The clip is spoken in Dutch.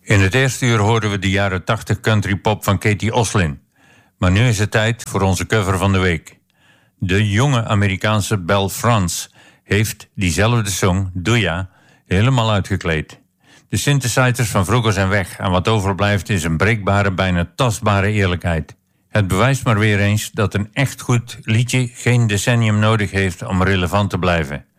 In het eerste uur hoorden we de jaren 80 country pop van Katie Oslin. Maar nu is het tijd voor onze cover van de week. De jonge Amerikaanse Belle France heeft diezelfde song, Doja, helemaal uitgekleed. De synthesizers van vroeger zijn weg en wat overblijft is een breekbare, bijna tastbare eerlijkheid. Het bewijst maar weer eens dat een echt goed liedje geen decennium nodig heeft om relevant te blijven.